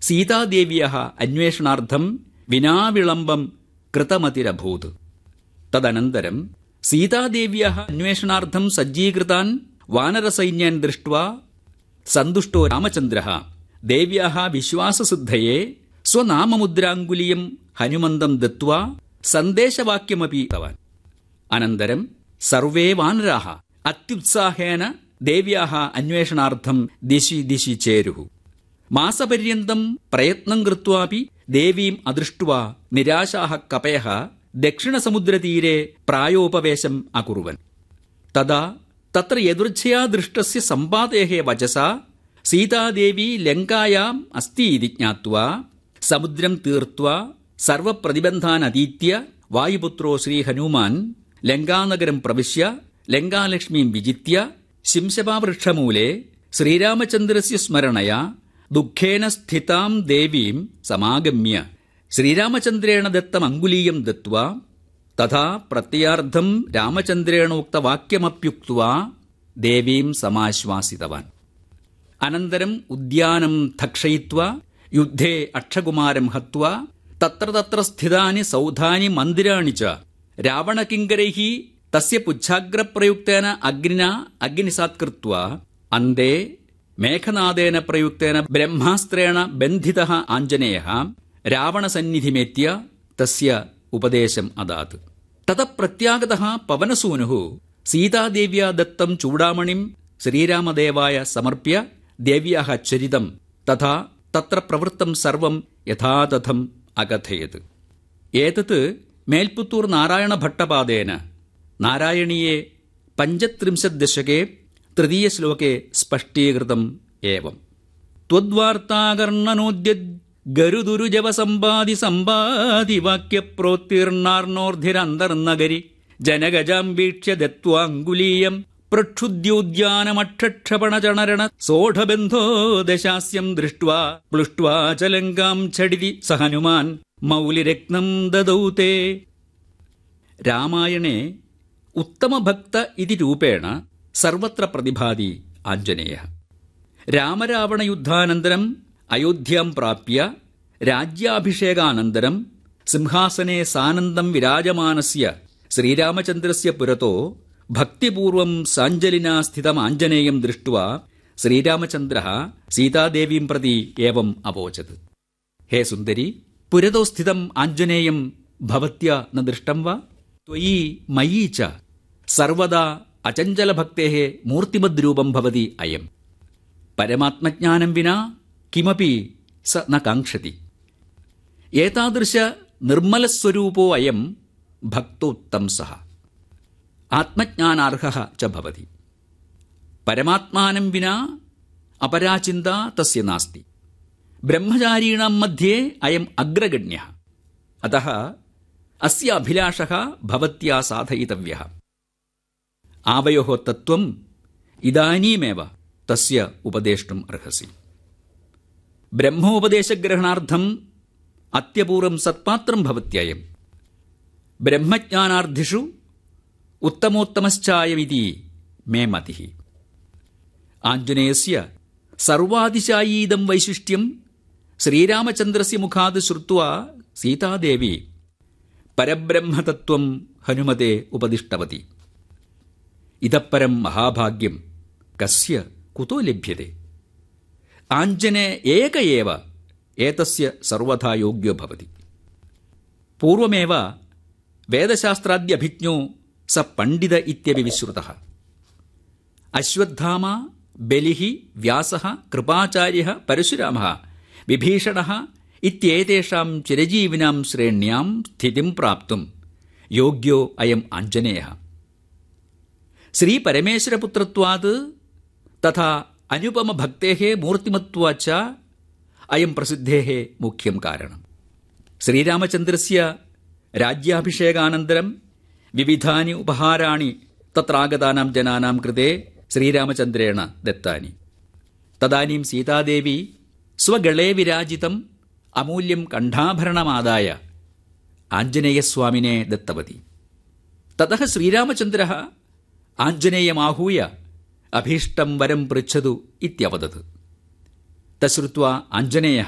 സീതാദേവ്യാः അന്വേഷണാർത്ഥം വിനാവിളംബം കൃതമതിരഭൂത്. തദനന്തരം സീതാദേവ്യാः അന്വേഷണാർത്ഥം സജ്ജീകൃതാൻ വാനരസൈന്യാൻ ദൃഷ്ട്വാ സന്തുഷ്ടോ രാമചന്ദ്രः ദേവ്യാः വിശ്വാസസിദ്ധയെ സ്വനാമമുദ്രാങ്കുലിയം ഹനുമന്തം ദത്വാ സന്ദേശവാക്യമപി ദത്തവാൻ. അനന്തരം സർവേ വാനരാः അത്യുത്സാഹേന ദേവ്യാः അന്വേഷണാർത്ഥം ദിശി ദിശി ചേരുः. മാസപര്യന്തം പ്രയത്നം കൃത്വാപി ദേവീം അദൃഷ്ട്വാ നിരാശാः കപയः ദക്ഷിണസമുദ്രതീരെ പ്രായോപവേശം അകുർവൻ. തദാ തത്ര യദൃച്ഛയാ ദൃഷ്ടസ്യ സമ്പാദേഹ വചസാ സീതാദേവി ലങ്കായാം അസ്തി ഇതി ജ്ഞാത്വാ സമുദ്രം തീർത്തുവാ സർവപ്രതിബന്ധാൻ അതീത്യ വായുപുത്രോ ശ്രീഹനുമാൻ ലങ്കാനഗരം പ്രവിശ്യ ലങ്കാലക്ഷ്മീം വിജിത്യ ശിംശപാവൃക്ഷമൂലെ ശ്രീരാമചന്ദ്രസ്യ സ്മരണയാ ദുഃഖേന സ്ഥിതാം ദേവീം സമാഗമ്യ ശ്രീരാമചന്ദ്രേണ ദത്തം അങ്കുലീയം ദത്വാ തഥാ പ്രത്യാർത്ഥം രാമചന്ദ്രേണോക്തവാക്യമപ്യുക്ത്വാ ദേവീം സമാശ്വാസിതവാൻ. അനന്തരം ഉദ്യാനം ധക്ഷയിത്വാ യുദ്ധേ അക്ഷകുമാരം ഹത്വാ തത്ര തത്ര സ്ഥിതാനി സൗധാനി മന്ദിരാണി ച രാവണകിങ്കരൈഃ തസ്യ പുച്ഛാഗ്രപ്രയുക്തേന അഗ്നിനാ അഗ്നിസാത്കൃത്വാ അന്തേ മേഘനാദേന പ്രയുക്തേന ബ്രഹ്മാസ്ത്രേണ ബന്ധിതഃ ആഞ്ജനേയഃ രാവണസന്നിധിമേത്യ തസ്യ ഉപദേശം അദാത്. തതഃ പ്രത്യാഗതഃ പവനസൂനുഃ സീതാദേവ്യാ ദത്തം ചൂടാമണിം ശ്രീരാമദേവായ സമർപ്യ ദേവ്യാः ചരിതം തഥാ തത്ര പ്രവൃത്തം സർവം യഥാതഥം അകഥയത്. ഏതത് മേൽപുത്തൂർ നാരായണഭട്ടപാദേന നാരായണീയേ 35 ദശകേ തൃതീയശ്ലോകേ സ്പഷ്ടീകൃതം ഏവം. ത്വദ്വാർത്താകർണനോദ്യ ഗരുദുരുജവസമ്പാദി സമ്പാദി വാക്യപ്രോത്തീർണാർണോർധിരന്തർനഗരി ജനഗജാം വീക്ഷ്യ ദത്വാങ്കുലീയം പ്രക്ഷുദ്യോദ്യാനമക്ഷക്ഷപണചണരണ സോഢബന്ധോ ദശാസ്യം ദൃഷ്ട്വാ പ്ലുഷ്ട്വാ ചലങ്കാം ഛടിതി സ ഹനുമാൻ മൗലിരത്നം ദദൗ തേ. രാമായണേ ഉത്തമഭക്ത ഇതി രൂപേണ സർവത്ര പ്രതിഭാതി ആഞ്ജനേയഃ. രാമരാവണയുദ്ധാനന്തരം അയോധ്യാം പ്രാപ്യ രാജ്യാഭിഷേകാനന്തരം സിംഹാസനെ സാനന്ദം വിരാജമാനസ്യ ശ്രീരാമചന്ദ്രസ്യ പുരതോ ഭക്തിപൂർവം സാഞ്ജലിനാ സ്ഥിതം ആഞ്ജനേയം ദൃഷ്ട്വാ ശ്രീരാമചന്ദ്രഃ സീതാദേവീം പ്രതി ഏവം അവോചത്. ഹേ സുന്ദരി, പുരതോ സ്ഥിതം ആഞ്ജനേയം ഭവത്യാ ന ദൃഷ്ടം വാ? ത്വയി മയീ ച സർവദാ അചഞ്ചലഭക്തേഃ മൂർത്തിമദ്രൂപം ഭവതി അയം. പരമാത്മജ്ഞാനം വിനാ കിമപി സ ന കാംക്ഷതി. ഏതാദൃശ നിർമ്മലസ്വരൂപോ അയം ഭക്തോത്തംസഃ ആത്മജ്ഞാനാർഹഃ ച ഭവതി. പരമാത്മാനം വിനാ അപരാചിന്ത തസ്യ നാസ്തി. ബ്രഹ്മചാരീണാം മധ്യേ അയം അഗ്രഗണ്യഃ. അതഃ അസ്യ അഭിലാഷഃ ഭവത്യാ സാധയിതവ്യഃ. ആവയോഃ തത്വം ഇദാനീമേവ തസ്യ ഉപദേഷ്ടും അർഹസി. ബ്രഹ്മോപദേശഗ്രഹണാർത്ഥം അത്യപൂർവം സത്പാത്രം ഭവത്യയം. ബ്രഹ്മജ്ഞാനാർത്ഥിഷു ഉത്തമോത്തമശ്ചായമിതി മേ മതിഃ. ആഞ്ജനേയസ്യ സർവാതിശായീദം വൈശിഷ്ട്യം ശ്രീരാമചന്ദ്രസ്യ മുഖാത് ശ്രുത്വാ സീതാദേവി പരബ്രഹ്മതത്വം ഹനുമതേ ഉപദിഷ്ടവതി. ഇതഃപരം മഹാഭാഗ്യം കസ്യ കുതോ ലഭ്യത്തെ? ആഞ്ജനേ ഏക ഏവ ഏതസ്യ സർവഥാ യോഗ്യോ ഭവതി. പൂർവമേവ വേദശാസ്ത്രാദ്യഭിജ്ഞോ സ പണ്ഡിത ഇത്യപി വിശ്രുതഃ. അശ്വത്ഥാമ, ബലിഃ, വ്യാസഃ, കൃപാചാര്യഃ, പരശുരാമഃ, വിഭീഷണഃ ഇത്യേതേഷാം ചിരജീവിനാം ശ്രേണ്യാം സ്ഥിതിം പ്രാപ്തും യോഗ്യോ അയം ആഞ്ജനേയഃ. ശ്രീപരമേശ്വരപുത്രത്വാത് തഥാ അനുപമഭക്തേഃ മൂർത്തിമത്വാച്ച അയം പ്രസിദ്ധേഃ മുഖ്യം കാരണം. ശ്രീരാമചന്ദ്രസ്യ രാജ്യാഭിഷേകാനന്തരം വിവിധാനി ഉപഹാരാണി തത്രാഗതാനാം ജനാനാം കൃതേ ശ്രീരാമചന്ദ്രേണ ദത്താനി. തദാനീം സീതാദേവി സ്വഗളേ വിരാജിതം അമൂല്യം കണ്ഠാഭരണമാദായ ആഞ്ജനേയസ്വാമിനെ ദത്തവതി. തതഃ ശ്രീരാമചന്ദ്രഃ ആഞ്ജനേയമാഹൂയ അഭീഷ്ടം വരം പൃച്ഛതു ഇത്യവദത്. തശ്രുത്വാ ആഞ്ജനേയഃ